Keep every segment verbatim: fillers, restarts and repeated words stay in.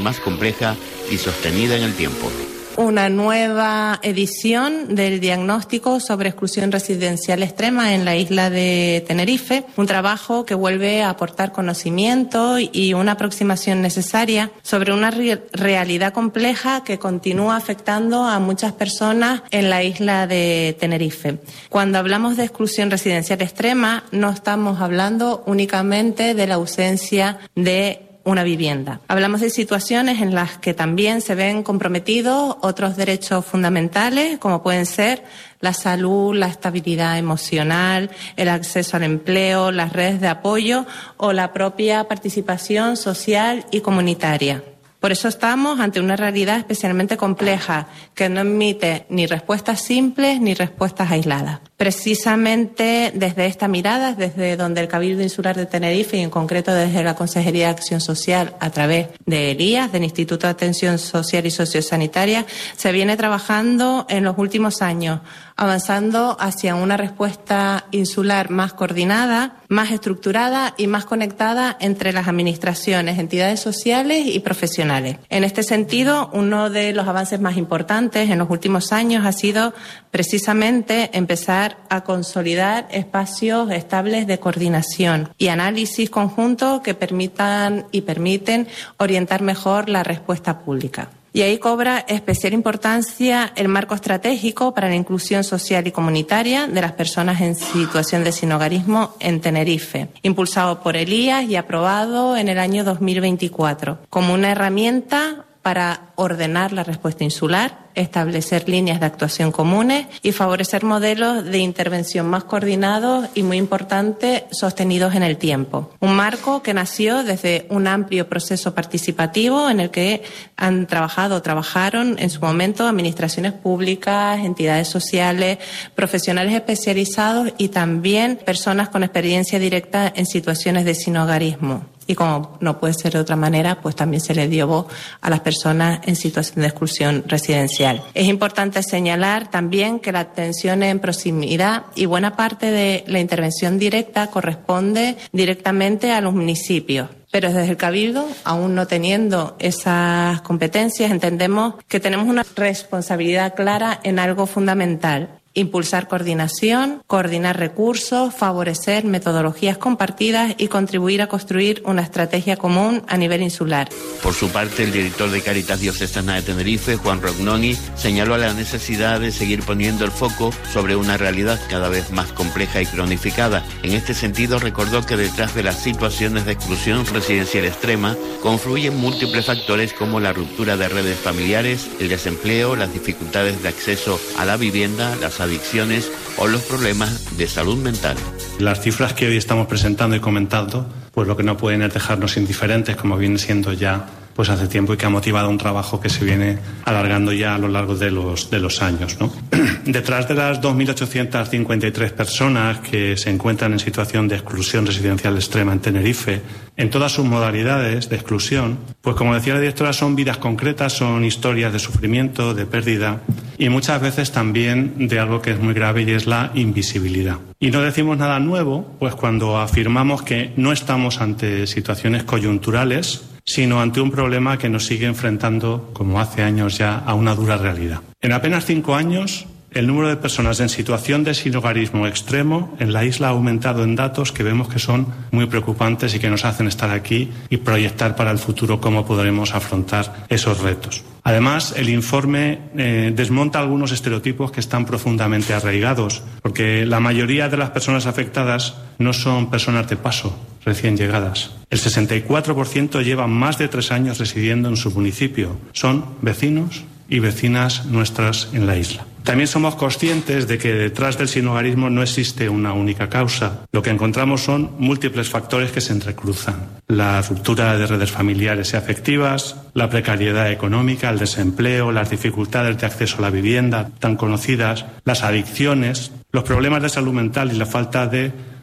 más compleja y sostenida en el tiempo. Una nueva edición del diagnóstico sobre exclusión residencial extrema en la isla de Tenerife, un trabajo que vuelve a aportar conocimiento y una aproximación necesaria sobre una re- realidad compleja que continúa afectando a muchas personas en la isla de Tenerife. Cuando hablamos de exclusión residencial extrema, no estamos hablando únicamente de la ausencia de una vivienda. Hablamos de situaciones en las que también se ven comprometidos otros derechos fundamentales, como pueden ser la salud, la estabilidad emocional, el acceso al empleo, las redes de apoyo o la propia participación social y comunitaria. Por eso estamos ante una realidad especialmente compleja que no admite ni respuestas simples ni respuestas aisladas. Precisamente desde esta mirada, desde donde el Cabildo Insular de Tenerife y en concreto desde la Consejería de Acción Social a través de E L I A S, del Instituto de Atención Social y Sociosanitaria, se viene trabajando en los últimos años, avanzando hacia una respuesta insular más coordinada, más estructurada y más conectada entre las administraciones, entidades sociales y profesionales. En este sentido, uno de los avances más importantes en los últimos años ha sido precisamente empezar a consolidar espacios estables de coordinación y análisis conjunto que permitan y permiten orientar mejor la respuesta pública. Y ahí cobra especial importancia el marco estratégico para la inclusión social y comunitaria de las personas en situación de sinhogarismo en Tenerife, impulsado por E L I A S y aprobado en el año dos mil veinticuatro, como una herramienta para ordenar la respuesta insular, establecer líneas de actuación comunes y favorecer modelos de intervención más coordinados y, muy importante, sostenidos en el tiempo. Un marco que nació desde un amplio proceso participativo en el que han trabajado o trabajaron en su momento administraciones públicas, entidades sociales, profesionales especializados y también personas con experiencia directa en situaciones de sinhogarismo. Y como no puede ser de otra manera, pues también se le dio voz a las personas en situación de exclusión residencial. Es importante señalar también que la atención en proximidad y buena parte de la intervención directa corresponde directamente a los municipios. Pero desde el Cabildo, aún no teniendo esas competencias, entendemos que tenemos una responsabilidad clara en algo fundamental: impulsar coordinación, coordinar recursos, favorecer metodologías compartidas y contribuir a construir una estrategia común a nivel insular. Por su parte, el director de Cáritas Diocesana de Tenerife, Juan Rognoni, señaló la necesidad de seguir poniendo el foco sobre una realidad cada vez más compleja y cronificada. En este sentido, recordó que detrás de las situaciones de exclusión residencial extrema confluyen múltiples factores como la ruptura de redes familiares, el desempleo, las dificultades de acceso a la vivienda, las adicciones o los problemas de salud mental. Las cifras que hoy estamos presentando y comentando, pues lo que no pueden es dejarnos indiferentes, como viene siendo ya pues hace tiempo y que ha motivado un trabajo que se viene alargando ya a lo largo de los, de los años, ¿no? Detrás de las dos mil ochocientas cincuenta y tres personas que se encuentran en situación de exclusión residencial extrema en Tenerife, en todas sus modalidades de exclusión, pues como decía la directora, son vidas concretas, son historias de sufrimiento, de pérdida y muchas veces también de algo que es muy grave y es la invisibilidad. Y no decimos nada nuevo, pues cuando afirmamos que no estamos ante situaciones coyunturales, sino ante un problema que nos sigue enfrentando, como hace años ya, a una dura realidad. En apenas cinco años, el número de personas en situación de sinhogarismo extremo en la isla ha aumentado en datos que vemos que son muy preocupantes y que nos hacen estar aquí y proyectar para el futuro cómo podremos afrontar esos retos. Además, el informe eh, desmonta algunos estereotipos que están profundamente arraigados, porque la mayoría de las personas afectadas no son personas de paso, recién llegadas. El sesenta y cuatro por ciento llevan más de tres años residiendo en su municipio. Son vecinos y vecinas nuestras en la isla. También somos conscientes de que detrás del sinhogarismo no existe una única causa. Lo que encontramos son múltiples factores que se entrecruzan. La ruptura de redes familiares y afectivas, la precariedad económica, el desempleo, las dificultades de acceso a la vivienda tan conocidas, las adicciones, los problemas de salud mental y la falta de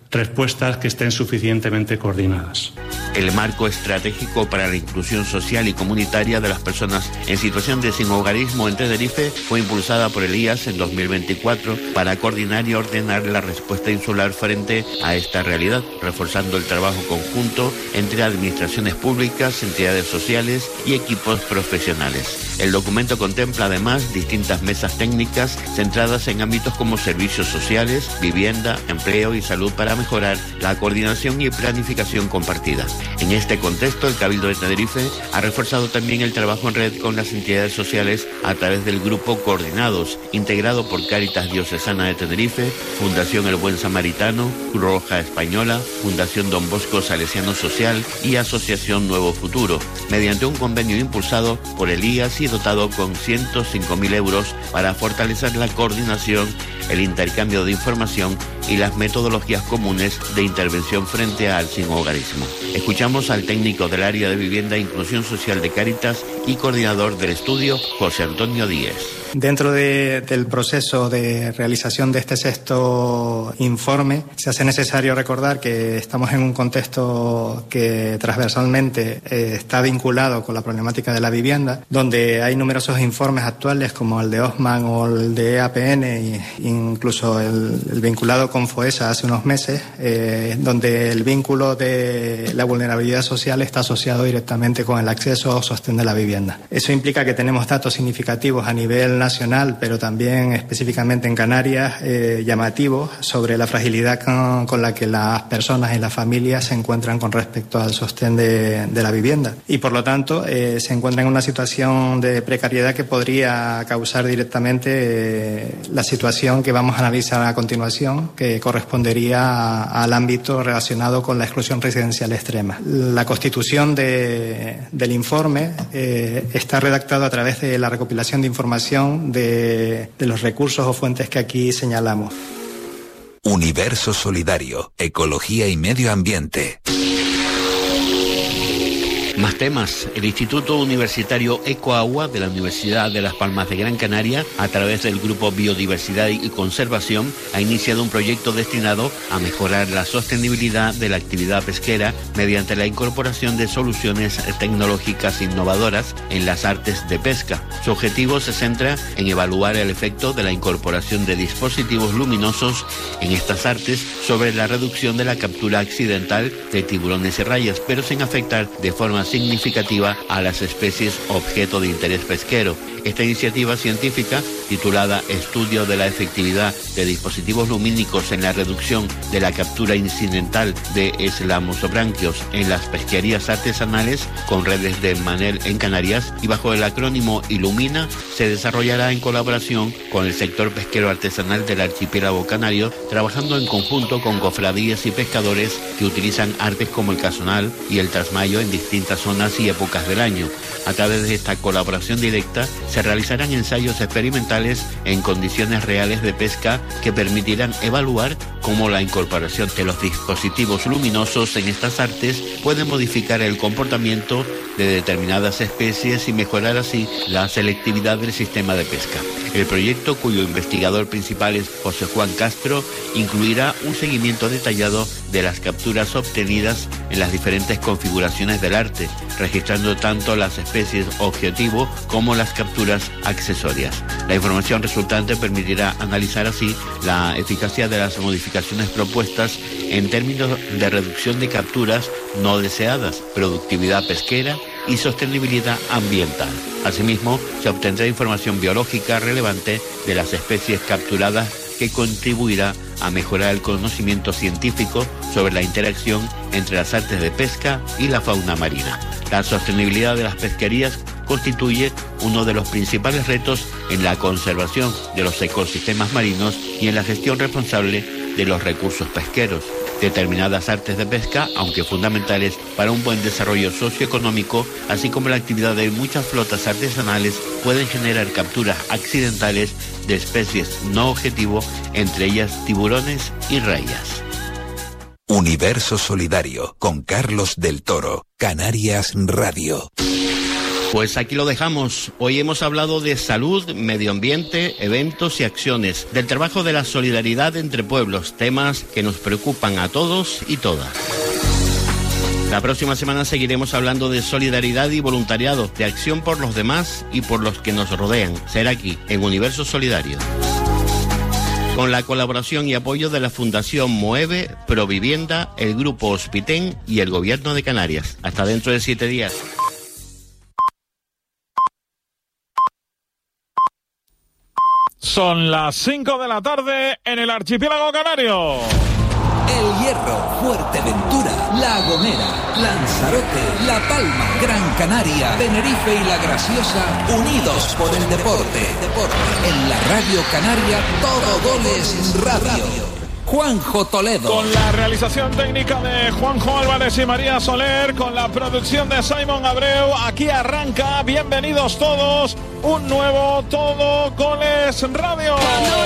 respuestas que estén suficientemente coordinadas. El marco estratégico para la inclusión social y comunitaria de las personas en situación de sinhogarismo en Tenerife fue impulsada por el I A S en dos mil veinticuatro para coordinar y ordenar la respuesta insular frente a esta realidad, reforzando el trabajo conjunto entre administraciones públicas, entidades sociales y equipos profesionales. El documento contempla además distintas mesas técnicas centradas en ámbitos como servicios sociales, vivienda, empleo y salud para mejorar la coordinación y planificación compartida. En este contexto, el Cabildo de Tenerife ha reforzado también el trabajo en red con las entidades sociales a través del grupo Coordinados, integrado por Cáritas Diocesana de Tenerife, Fundación El Buen Samaritano, Cruz Roja Española, Fundación Don Bosco Salesiano Social y Asociación Nuevo Futuro, mediante un convenio impulsado por el I A S y dotado con ciento cinco mil euros para fortalecer la coordinación, el intercambio de información y las metodologías comunes de intervención frente al sinhogarismo. Escuchamos al técnico del área de vivienda e inclusión social de Cáritas y coordinador del estudio, José Antonio Díez. Dentro de, del proceso de realización de este sexto informe, se hace necesario recordar que estamos en un contexto que transversalmente eh, está vinculado con la problemática de la vivienda, donde hay numerosos informes actuales como el de Osman o el de E A P N, e incluso el, el vinculado con FOESA hace unos meses, eh, donde el vínculo de la vulnerabilidad social está asociado directamente con el acceso o sostén de la vivienda. Eso implica que tenemos datos significativos a nivel nacional, pero también específicamente en Canarias, eh, llamativos sobre la fragilidad con, con la que las personas y las familias se encuentran con respecto al sostén de, de la vivienda. Y por lo tanto, eh, se encuentran en una situación de precariedad que podría causar directamente eh, la situación que vamos a analizar a continuación, que correspondería a, al ámbito relacionado con la exclusión residencial extrema. La constitución de, del informe eh, está redactado a través de la recopilación de información De, de los recursos o fuentes que aquí señalamos. Universo Solidario, Ecología y Medio Ambiente. Más temas. El Instituto Universitario Ecoagua de la Universidad de Las Palmas de Gran Canaria, a través del Grupo Biodiversidad y Conservación, ha iniciado un proyecto destinado a mejorar la sostenibilidad de la actividad pesquera mediante la incorporación de soluciones tecnológicas innovadoras en las artes de pesca. Su objetivo se centra en evaluar el efecto de la incorporación de dispositivos luminosos en estas artes sobre la reducción de la captura accidental de tiburones y rayas, pero sin afectar de forma significativa a las especies objeto de interés pesquero. Esta iniciativa científica, titulada Estudio de la efectividad de dispositivos lumínicos en la reducción de la captura incidental de eslamosobranquios en las pesquerías artesanales con redes de Manel en Canarias y bajo el acrónimo Ilumina, se desarrollará en colaboración con el sector pesquero artesanal del archipiélago canario, trabajando en conjunto con cofradías y pescadores que utilizan artes como el casonal y el trasmayo en distintas zonas y épocas del año. A través de esta colaboración directa se realizarán ensayos experimentales en condiciones reales de pesca que permitirán evaluar cómo la incorporación de los dispositivos luminosos en estas artes puede modificar el comportamiento de determinadas especies y mejorar así la selectividad del sistema de pesca. El proyecto, cuyo investigador principal es José Juan Castro, incluirá un seguimiento detallado de las capturas obtenidas en las diferentes configuraciones del arte, registrando tanto las especies objetivo como las capturas accesorias. La información resultante permitirá analizar así la eficacia de las modificaciones propuestas en términos de reducción de capturas no deseadas, productividad pesquera y sostenibilidad ambiental. Asimismo, se obtendrá información biológica relevante de las especies capturadas que contribuirá a mejorar el conocimiento científico sobre la interacción entre las artes de pesca y la fauna marina. La sostenibilidad de las pesquerías constituye uno de los principales retos en la conservación de los ecosistemas marinos y en la gestión responsable de los recursos pesqueros. Determinadas artes de pesca, aunque fundamentales para un buen desarrollo socioeconómico, así como la actividad de muchas flotas artesanales, pueden generar capturas accidentales de especies no objetivo, entre ellas tiburones y rayas. Universo Solidario, con Carlos del Toro, Canarias Radio. Pues aquí lo dejamos. Hoy hemos hablado de salud, medio ambiente, eventos y acciones, del trabajo de la solidaridad entre pueblos, temas que nos preocupan a todos y todas. La próxima semana seguiremos hablando de solidaridad y voluntariado, de acción por los demás y por los que nos rodean. Será aquí, en Universo Solidario. Con la colaboración y apoyo de la Fundación Moeve, Provivienda, el Grupo Hospitén y el Gobierno de Canarias. Hasta dentro de siete días. Son las cinco de la tarde en el archipiélago canario. El Hierro, Fuerteventura, La Gomera, Lanzarote, La Palma, Gran Canaria, Tenerife y La Graciosa, unidos por el deporte. En la Radio Canaria, todo goles radio. Juanjo Toledo. Con la realización técnica de Juanjo Álvarez y María Soler, con la producción de Simon Abreu, aquí arranca, bienvenidos todos, un nuevo Todo Goles Radio.